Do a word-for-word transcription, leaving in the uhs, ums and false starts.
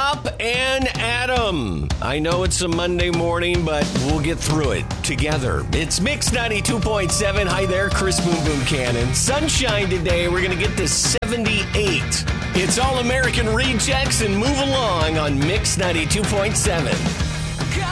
Hop and Adam. I know it's a Monday morning, but we'll get through it together. It's Mix ninety-two point seven. Hi there, Chris Boom Boom Cannon. Sunshine today. We're going to get to seventy-eight. It's All American Rejects and Move Along on Mix ninety-two point seven.